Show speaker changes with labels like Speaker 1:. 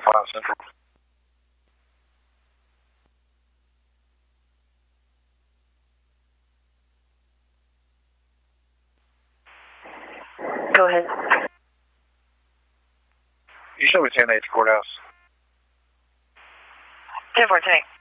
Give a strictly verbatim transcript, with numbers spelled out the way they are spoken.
Speaker 1: five Central.
Speaker 2: Go ahead.
Speaker 1: You show me ten eight Courthouse.
Speaker 2: ten four, ten eight.